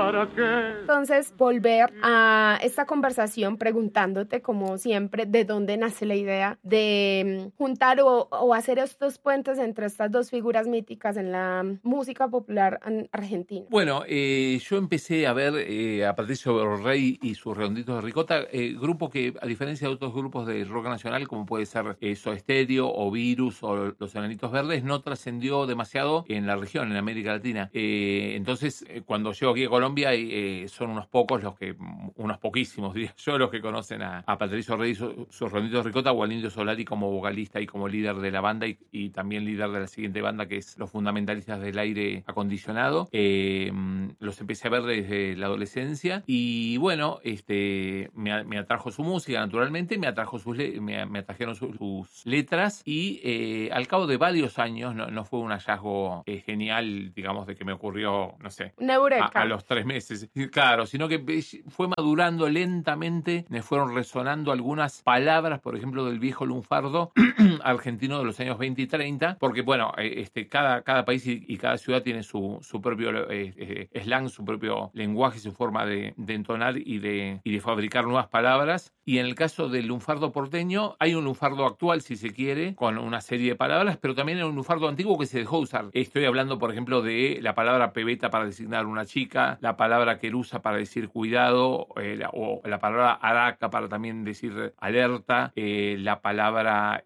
¿para qué? Entonces, volver a esta conversación preguntándote, como siempre, de dónde nace la idea de juntar o hacer estos puentes entre estas dos figuras míticas en la música popular argentina. Bueno, yo empecé a ver a Patricio Rey y sus Redonditos de Ricota, grupo que, a diferencia de otros grupos de rock nacional, como puede ser Soda Stereo o Virus o Los Enanitos Verdes, no trascendió demasiado en la región, en América Latina. Entonces, cuando llego aquí a Colombia, son unos poquísimos, diría yo, los que conocen a Patricio Rey y sus Redonditos de Ricota, o al Indio Solari como vocalista y como líder de la banda y también líder de la siguiente banda, que es Los Fundamentalistas del Aire Acondicionado. Los empecé a ver desde la adolescencia y bueno, me atrajo su música, naturalmente, me atrajeron sus letras y al cabo de varios años, no fue un hallazgo genial, digamos, de que me ocurrió, no sé, a los 3 meses, claro, sino que fue madurando lentamente, me fueron resonando algunas palabras, por ejemplo, del viejo lunfardo argentino de los años 20 y 30, porque bueno, cada país y cada ciudad tiene su propio slang, su propio lenguaje, su forma de entonar y de fabricar nuevas palabras. Y en el caso del lunfardo porteño, hay un lunfardo actual, si se quiere, con una serie de palabras, pero también hay un lunfardo antiguo que se dejó usar. Estoy hablando, por ejemplo, de la palabra pebeta para designar una chica, la palabra querusa para decir cuidado, o la palabra araca para también decir alerta, la palabra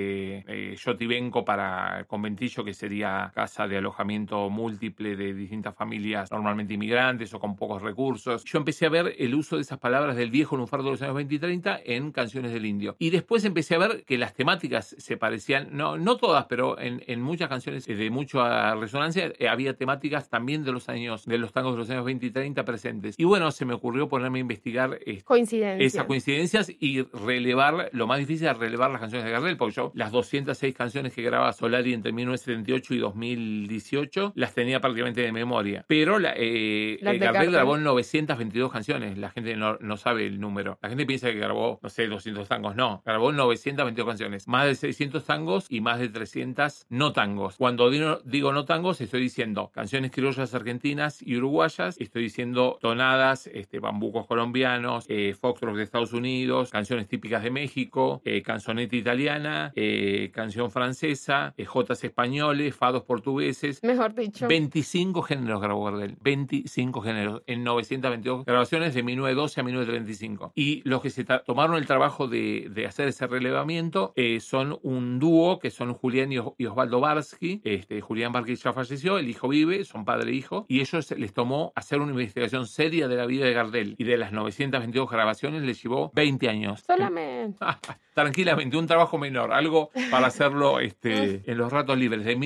yotibenco para conventillo, que sería casa de alojamiento múltiple de distintas familias, normalmente inmigrantes o con pocos recursos. Yo empecé a ver el uso de esas palabras del viejo lunfardo de los años 20 y 30 en canciones del indio. Y después empecé a ver que las temáticas se parecían, no todas, pero en muchas canciones de mucha resonancia había temáticas también de los tangos de los años 20 y 30 presentes. Y bueno, se me ocurrió ponerme a investigar esas coincidencias y relevar, lo más difícil es relevar las canciones de Gardel, porque yo las 206 canciones que graba Solari entre 1978 y 2018 las tenía prácticamente de memoria. Pero Gardel grabó 922 canciones. La gente no sabe el número. La gente piensa que grabó, no sé, 200 tangos. No, grabó 922 canciones. Más de 600 tangos y más de 300 no tangos. Cuando digo no tangos, estoy diciendo canciones criollas argentinas y uruguayas. Estoy diciendo tonadas, bambucos colombianos, foxtrot de Estados Unidos, canciones típicas de México, canzoneta italiana, canción francesa, jotas españoles, fados portugueses. Mejor dicho. 25 géneros grabó Gardel. 25 géneros en 922 grabaciones de 1912 a 1935. Y los que se tomaron el trabajo de hacer ese relevamiento son un dúo que son Julián y Osvaldo Barsky. Julián Barsky ya falleció, el hijo vive, son padre e hijo, y ellos les tomó hacer una investigación seria de la vida de Gardel, y de las 922 grabaciones les llevó 20 años. Solamente. Tranquilamente, un trabajo menor, algo para hacerlo en los ratos libres, de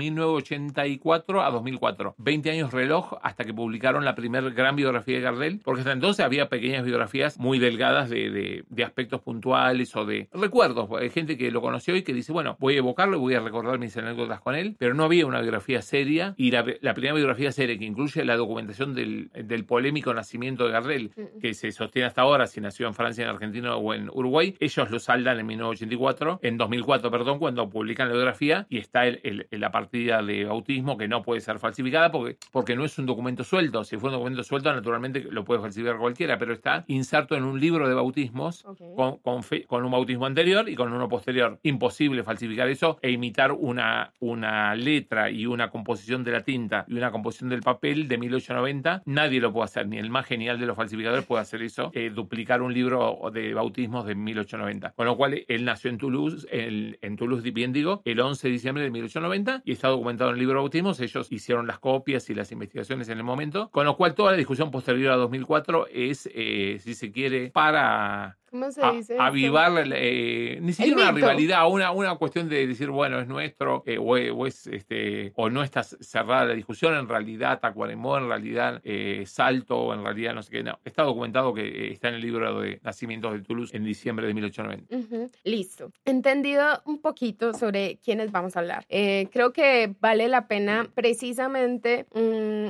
1984 a 2004. 20 años reloj hasta que publicaron la primera gran biografía de Gardel, porque hasta entonces había pequeñas biografías muy delgadas de aspectos puntuales o de recuerdos. Hay gente que lo conoció y que dice, bueno, voy a evocarlo y voy a recordar mis anécdotas con él, pero no había una biografía seria, y la primera biografía seria que incluye la documentación del polémico nacimiento de Gardel, que se sostiene hasta ahora si nació en Francia, en Argentina o en Uruguay, ellos lo saldan en 1984, en 2004, perdón, cuando publican la biografía, y está la partida de bautismo que no puede ser falsificada porque no es un documento suelto. Si fuera un documento suelto, naturalmente lo puede falsificar cualquiera, pero está inserto en un libro de bautismos, okay, con un bautismo anterior y con uno posterior. Imposible falsificar eso e imitar una letra y una composición de la tinta y una composición del papel de 1890. Nadie lo puede hacer, ni el más genial de los falsificadores puede hacer eso, duplicar un libro de bautismos de 1890. Con lo cual, él nació en Toulouse, bien digo, el 11 de diciembre de 1890, y está documentado en el libro de bautismos. Ellos hicieron las copias y las investigaciones en el momento, con lo cual toda la discusión posterior a 2004 es, si se quiere, para ¿cómo se dice? Avivar ni siquiera una rivalidad, una cuestión de decir, bueno, es nuestro, o no está cerrada la discusión, en realidad Tacuarembó, en realidad Salto, en realidad no sé qué. No, está documentado que está en el libro de Nacimientos de Toulouse en diciembre de 1890. Uh-huh. Listo. Entendido un poquito sobre quiénes vamos a hablar. Creo que vale la pena precisamente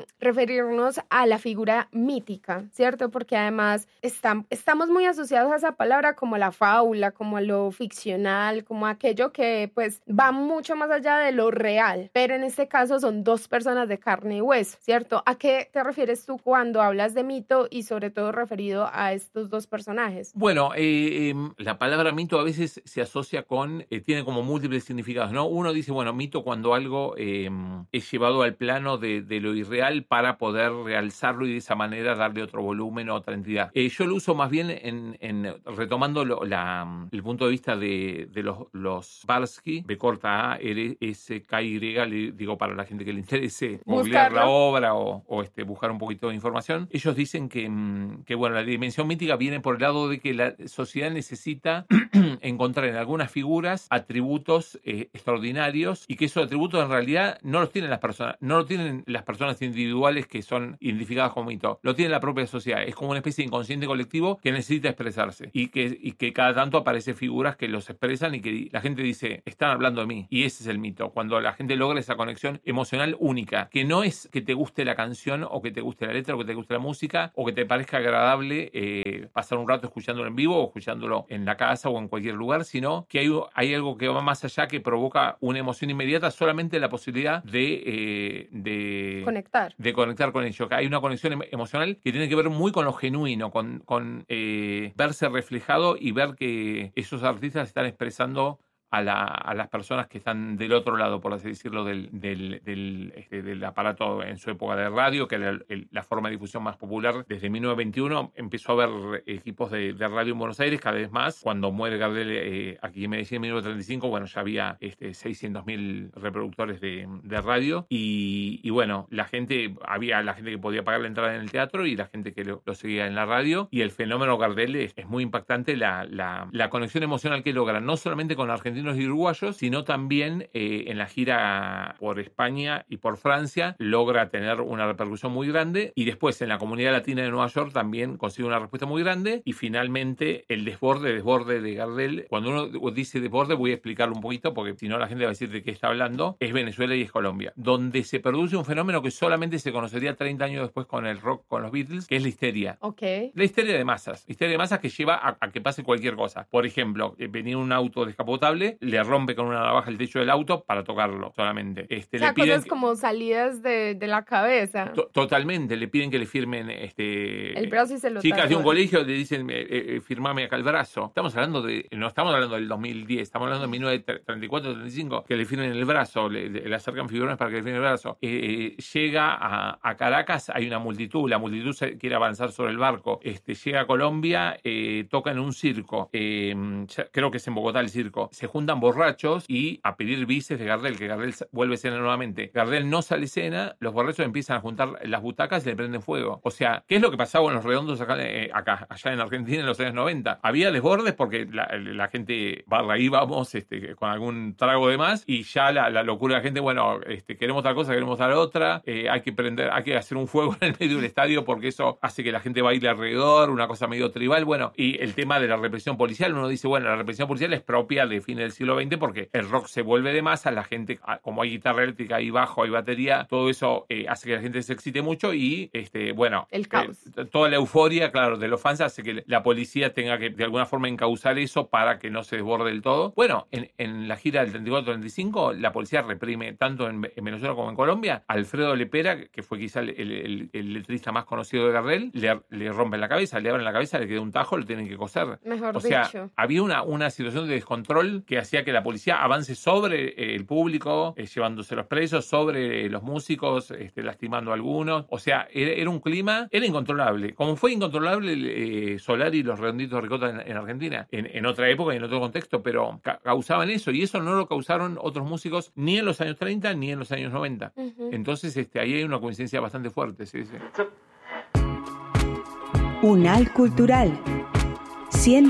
referirnos a la figura mítica, ¿cierto? Porque además estamos muy asociados a esa la palabra como la fábula, como lo ficcional, como aquello que pues va mucho más allá de lo real, pero en este caso son dos personas de carne y hueso, ¿cierto? ¿A qué te refieres tú cuando hablas de mito y sobre todo referido a estos dos personajes? Bueno, la palabra mito a veces se asocia con, tiene como múltiples significados, ¿no? Uno dice, bueno, mito cuando algo es llevado al plano de lo irreal para poder realzarlo y de esa manera darle otro volumen o otra entidad. Yo lo uso más bien en retomando el punto de vista de los Barsky, B corta A, R, S, K, Y, le digo para la gente que le interese googlear la obra o buscar un poquito de información. Ellos dicen que bueno, la dimensión mítica viene por el lado de que la sociedad necesita encontrar en algunas figuras atributos extraordinarios y que esos atributos en realidad no los tienen las personas, no lo tienen las personas individuales que son identificadas como mito, lo tiene la propia sociedad. Es como una especie de inconsciente colectivo que necesita expresarse y que cada tanto aparecen figuras que los expresan y que la gente dice, están hablando de mí, y ese es el mito, cuando la gente logra esa conexión emocional única, que no es que te guste la canción o que te guste la letra o que te guste la música o que te parezca agradable pasar un rato escuchándolo en vivo o escuchándolo en la casa o en cualquier lugar, sino que hay algo que va más allá, que provoca una emoción inmediata, solamente la posibilidad de conectar con ello, que hay una conexión emocional que tiene que ver muy con lo genuino, con verse reflejado y ver que esos artistas están expresando a las personas que están del otro lado, por así decirlo, del aparato en su época de radio, que era la forma de difusión más popular. Desde 1921 empezó a haber equipos de radio en Buenos Aires, cada vez más. Cuando muere Gardel aquí en Medellín en 1935, bueno, ya había 600.000 reproductores de radio y bueno, había la gente que podía pagar la entrada en el teatro y la gente que lo seguía en la radio, y el fenómeno Gardel es muy impactante, la conexión emocional que logra, no solamente con argentinos y uruguayos, sino también en la gira por España y por Francia logra tener una repercusión muy grande, y después en la comunidad latina de Nueva York también consigue una respuesta muy grande, y finalmente el desborde de Gardel. Cuando uno dice desborde, voy a explicarlo un poquito porque si no la gente va a decir de qué está hablando. Es Venezuela y es Colombia, donde se produce un fenómeno que solamente se conocería 30 años después con el rock, con los Beatles, que es la histeria. Okay. La histeria de masas que lleva a que pase cualquier cosa. Por ejemplo, venía un auto descapotable, le rompe con una navaja el techo del auto para tocarlo solamente. O sea, cosas como salidas de la cabeza. Totalmente. Le piden que le firmen el brazo y se lo chicas tatúan. de un colegio le dicen firmame acá el brazo. No estamos hablando del 2010, estamos hablando de 1934, 35, que le firmen el brazo, le acercan figurones para que le firmen el brazo. Llega a Caracas, hay una multitud, la multitud quiere avanzar sobre el barco. Llega a Colombia, toca en un circo, creo que es en Bogotá el circo, se juntan borrachos y a pedir bises de Gardel, que Gardel vuelve a escena nuevamente. Gardel no sale a escena, los borrachos empiezan a juntar las butacas y le prenden fuego. O sea, ¿qué es lo que pasaba en los redondos allá en Argentina en los años 90? Había desbordes porque la gente ahí vamos con algún trago de más, y ya la locura de la gente, bueno, queremos tal cosa, queremos tal otra, hay que hacer un fuego en el medio del estadio porque eso hace que la gente baile alrededor, una cosa medio tribal. Bueno, y el tema de la represión policial, uno dice, bueno, la represión policial es propia de fines del siglo XX porque el rock se vuelve de masa, la gente, como hay guitarra eléctrica, hay bajo, hay batería, todo eso hace que la gente se excite mucho y, bueno, el caos. Toda la euforia, claro, de los fans hace que la policía tenga que de alguna forma encauzar eso para que no se desborde del todo. Bueno, en la gira del 34-35 la policía reprime tanto en Venezuela como en Colombia. Alfredo Lepera, que fue quizá el letrista más conocido de Gardel, le rompen la cabeza, le abren la cabeza, le queda un tajo, lo tienen que coser. Mejor o sea, dicho. Había una situación de descontrol que hacía que la policía avance sobre el público, llevándose los presos, sobre los músicos, lastimando a algunos. O sea, era un clima, era incontrolable. Como fue incontrolable Solari y los Redonditos de Ricota en Argentina, en otra época y en otro contexto, pero causaban eso, y eso no lo causaron otros músicos ni en los años 30 ni en los años 90. Uh-huh. Entonces, ahí hay una coincidencia bastante fuerte. Sí. Unal Cultural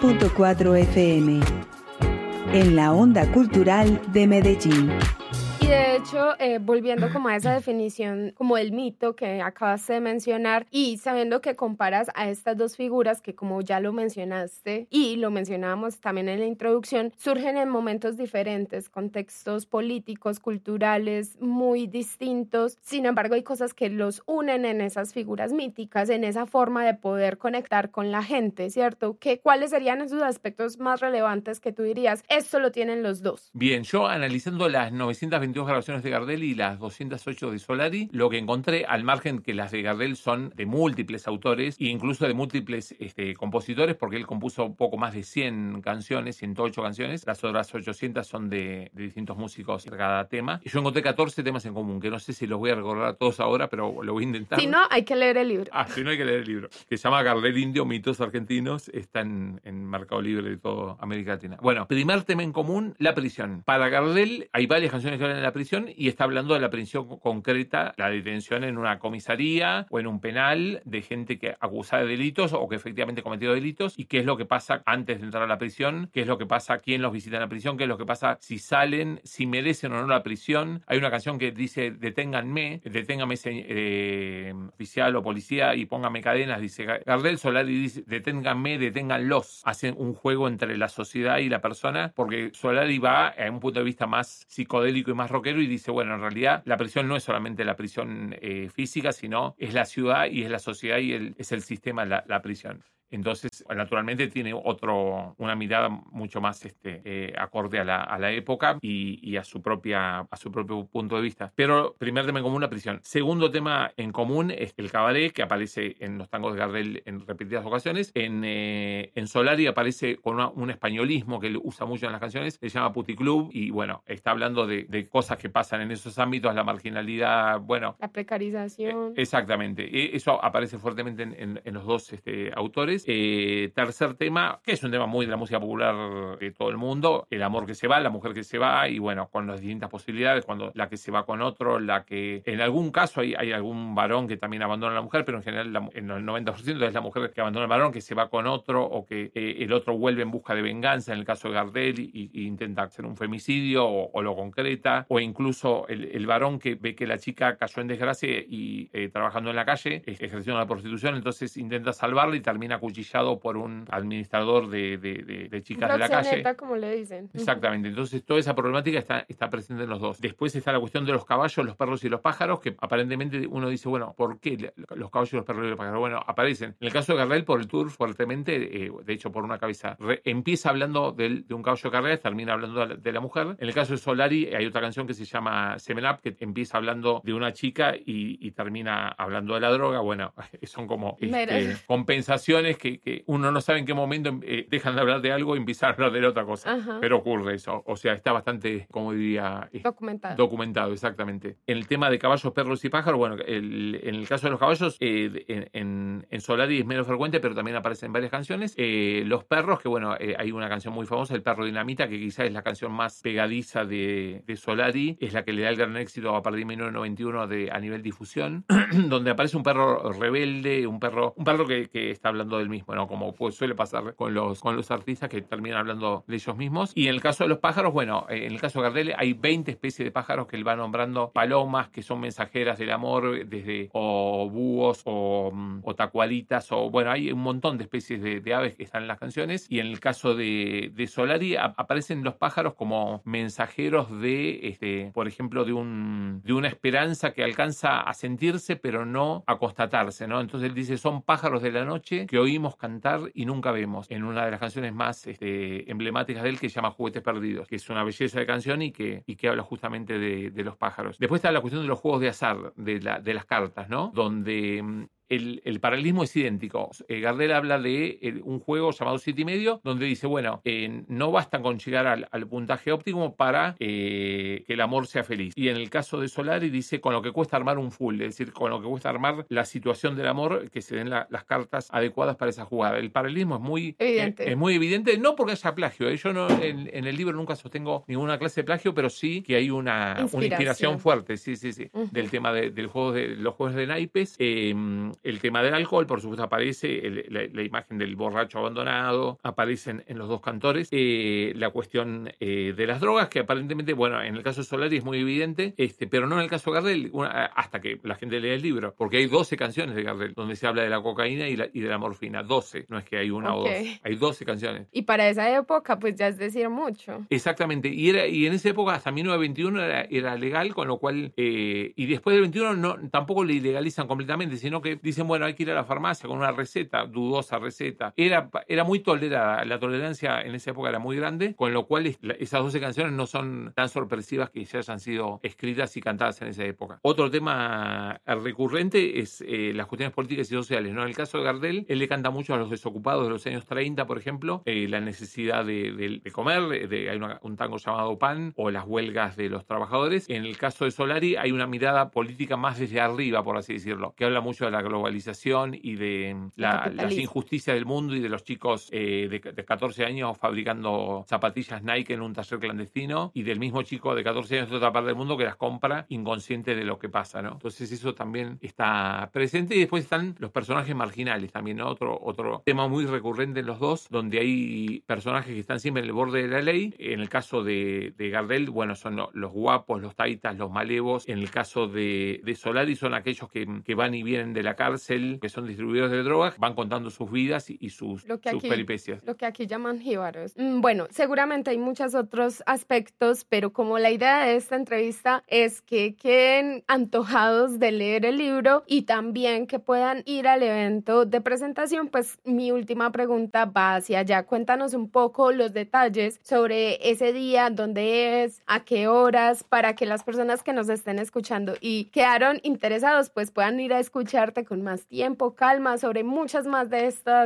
100.4 FM en la onda cultural de Medellín. Y de hecho, volviendo como a esa definición, como el mito que acabas de mencionar, y sabiendo que comparas a estas dos figuras que, como ya lo mencionaste y lo mencionábamos también en la introducción, surgen en momentos diferentes, contextos políticos, culturales muy distintos. Sin embargo, hay cosas que los unen en esas figuras míticas, en esa forma de poder conectar con la gente, ¿cierto? ¿Cuáles serían esos aspectos más relevantes que tú dirías, esto lo tienen los dos? Bien, yo analizando las 922 grabaciones de Gardel y las 208 de Solari, lo que encontré, al margen que las de Gardel son de múltiples autores e incluso de múltiples compositores, porque él compuso un poco más de 100 canciones, 108 canciones, las otras 800 son de distintos músicos de cada tema. Y yo encontré 14 temas en común, que no sé si los voy a recordar todos ahora, pero lo voy a intentar. Si no, hay que leer el libro. Si no, hay que leer el libro, que se llama Gardel Indio, mitos argentinos, está en Mercado Libre de toda América Latina. Bueno, primer tema en común, la prisión. Para Gardel hay varias canciones que hablan de la prisión y está hablando de la prisión concreta, la detención en una comisaría o en un penal de gente que acusada de delitos o que efectivamente ha cometido delitos, y qué es lo que pasa antes de entrar a la prisión, qué es lo que pasa, quién los visita en la prisión, qué es lo que pasa si salen, si merecen o no la prisión. Hay una canción que dice deténganme oficial o policía y póngame cadenas, dice Gardel. Solari dice deténganme, deténganlos. Hacen un juego entre la sociedad y la persona, porque Solari va a un punto de vista más psicodélico y más rockero y dice, bueno, en realidad la prisión no es solamente la prisión física, sino es la ciudad y es la sociedad y es el sistema la prisión. Entonces, naturalmente tiene una mirada mucho más acorde a la época y a su propio punto de vista. Pero primer tema en común, la prisión. Segundo tema en común es el cabaret, que aparece en los tangos de Gardel en repetidas ocasiones. En Solari aparece con un españolismo que él usa mucho en las canciones, se llama Puticlub, y bueno, está hablando de cosas que pasan en esos ámbitos, la marginalidad, bueno. La precarización. Exactamente. Eso aparece fuertemente en los dos autores. Tercer tema, que es un tema muy de la música popular de todo el mundo, el amor que se va, la mujer que se va, y bueno, con las distintas posibilidades, cuando la que se va con otro, la que en algún caso hay algún varón que también abandona a la mujer, pero en general en el 90% es la mujer que abandona al varón, que se va con otro, o que el otro vuelve en busca de venganza, en el caso de Gardel, y intenta hacer un femicidio o lo concreta, o incluso el varón que ve que la chica cayó en desgracia y trabajando en la calle, ejerciendo la prostitución, entonces intenta salvarla y termina acuchillado por un administrador de chicas de la calle. Como le dicen. Exactamente. Entonces toda esa problemática está presente en los dos. Después está la cuestión de los caballos, los perros y los pájaros, que aparentemente uno dice, bueno, ¿por qué los caballos, los perros y los pájaros? Bueno, aparecen. En el caso de Gardel, por el tour fuertemente, de hecho por una cabeza. Empieza hablando de un caballo de carreras, termina hablando de la mujer. En el caso de Solari hay otra canción que se llama Semen Up, que empieza hablando de una chica y termina hablando de la droga. Bueno, son como compensaciones que uno no sabe en qué momento dejan de hablar de algo y empiezan a hablar de otra cosa. Ajá. Pero ocurre eso. O sea, está bastante, como diría... Documentado, exactamente. En el tema de caballos, perros y pájaros, bueno, en el caso de los caballos, en Solari es menos frecuente, pero también aparece en varias canciones. Los perros, que bueno, hay una canción muy famosa, El perro dinamita, que quizás es la canción más pegadiza de Solari, es la que le da el gran éxito a partir de 1991 a nivel difusión, donde aparece un perro rebelde, un perro que está hablando del mismo, ¿no? Como suele pasar con los artistas que terminan hablando de ellos mismos. Y en el caso de los pájaros, bueno, en el caso de Gardel hay 20 especies de pájaros que él va nombrando palomas, que son mensajeras del amor, desde o búhos o tacuaritas, o bueno, hay un montón de especies de aves que están en las canciones. Y en el caso de Solari aparecen los pájaros como mensajeros por ejemplo, de una esperanza que alcanza a sentirse pero no a constatarse, ¿no? Entonces él dice, son pájaros de la noche que oímos cantar y nunca vemos, en una de las canciones más emblemáticas de él, que se llama Juguetes Perdidos, que es una belleza de canción y que habla justamente de los pájaros. Después está la cuestión de los juegos de azar, de las cartas, ¿no? Donde el paralelismo es idéntico. Gardel habla de un juego llamado 7,5, donde dice, bueno, no basta con llegar al puntaje óptimo para que el amor sea feliz. Y en el caso de Solari dice, con lo que cuesta armar un full, es decir, con lo que cuesta armar la situación del amor, que se den las cartas adecuadas para esa jugada. El paralelismo es muy evidente, no porque haya plagio. Yo no, en el libro nunca sostengo ninguna clase de plagio, pero sí que hay una inspiración fuerte, sí, Uh-huh. del tema de los juegos de naipes. El tema del alcohol, por supuesto, aparece, la imagen del borracho abandonado, aparecen en los dos cantores. La cuestión de las drogas, que aparentemente, bueno, en el caso de Solari es muy evidente, pero no en el caso de Gardel, hasta que la gente lea el libro, porque hay 12 canciones de Gardel donde se habla de la cocaína y de la morfina. 12, no es que hay una o dos, hay 12 canciones. Y para esa época, pues ya es decir mucho. Exactamente, y en esa época, hasta 1921 era legal, con lo cual, y después del 21 tampoco le ilegalizan completamente, sino que dicen, bueno, hay que ir a la farmacia con una receta, dudosa receta. Era muy tolerada, la tolerancia en esa época era muy grande, con lo cual esas 12 canciones no son tan sorpresivas que ya hayan sido escritas y cantadas en esa época. Otro tema recurrente es las cuestiones políticas y sociales, ¿no? En el caso de Gardel, él le canta mucho a los desocupados de los años 30, por ejemplo, la necesidad de comer, hay un tango llamado Pan, o las huelgas de los trabajadores. En el caso de Solari hay una mirada política más desde arriba, por así decirlo, que habla mucho de la globalización y de las injusticias del mundo y de los chicos de 14 años fabricando zapatillas Nike en un taller clandestino, y del mismo chico de 14 años de otra parte del mundo que las compra inconsciente de lo que pasa, ¿no? Entonces eso también está presente. Y después están los personajes marginales también, ¿no? Otro tema muy recurrente en los dos, donde hay personajes que están siempre en el borde de la ley. En el caso de Gardel, bueno, son los guapos, los taitas, los malevos. En el caso de Solari son aquellos que van y vienen de la cárcel, que son distribuidores de drogas, van contando sus vidas y sus peripecias. Lo que aquí llaman jíbaros. Bueno, seguramente hay muchos otros aspectos, pero como la idea de esta entrevista es que queden antojados de leer el libro y también que puedan ir al evento de presentación, pues mi última pregunta va hacia allá. Cuéntanos un poco los detalles sobre ese día, dónde es, a qué horas, para que las personas que nos estén escuchando y quedaron interesados, pues puedan ir a escucharte con más tiempo, calma, sobre muchas más de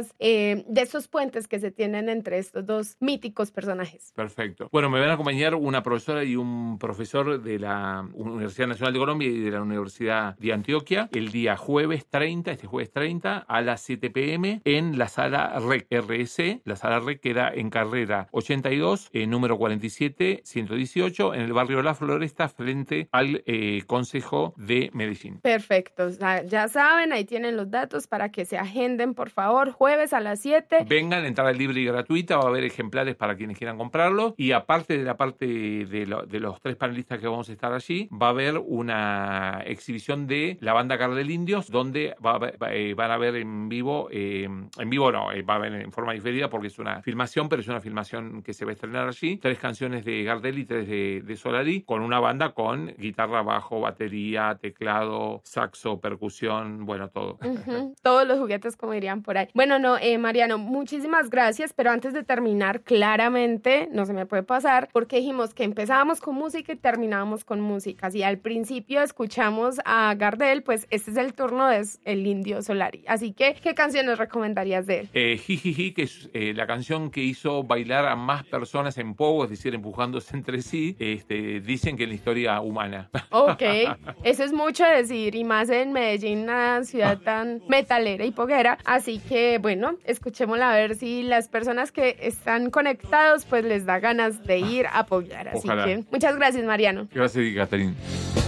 estos puentes que se tienen entre estos dos míticos personajes. Perfecto. Bueno, me van a acompañar una profesora y un profesor de la Universidad Nacional de Colombia y de la Universidad de Antioquia el día jueves 30 a las 7 p.m. en la sala REC, RS. La sala REC queda en carrera 82, número 47, 118, en el barrio La Floresta, frente al Consejo de Medellín. Perfecto. O sea, ya saben, ahí tienen los datos para que se agenden, por favor, jueves a las 7. Vengan, entrada libre y gratuita, va a haber ejemplares para quienes quieran comprarlos, y aparte de la parte de los 3 panelistas que vamos a estar allí, va a haber una exhibición de la banda Gardel Indios, donde van a ver en vivo va a haber en forma diferida porque es una filmación, pero es una filmación que se va a estrenar allí, 3 canciones de Gardel y 3 de Solari, con una banda con guitarra, bajo, batería, teclado, saxo, percusión, bueno, todo. Todos los juguetes, como dirían por ahí. Bueno, Mariano, muchísimas gracias, pero antes de terminar, claramente no se me puede pasar, porque dijimos que empezábamos con música y terminábamos con música. Si al principio escuchamos a Gardel, pues este es el turno del Indio Solari. Así que, ¿qué canciones recomendarías de él? Jijiji, que es la canción que hizo bailar a más personas en pogo, es decir, empujándose entre sí, dicen que en la historia humana. Ok, eso es mucho decir, y más en Medellín, una ciudad tan metalera y poguera. Así que, bueno, escuchémosla a ver si las personas que están conectados, pues les da ganas de ir a apoyar. Así Ojalá. que, muchas gracias, Mariano. Gracias, Catherine.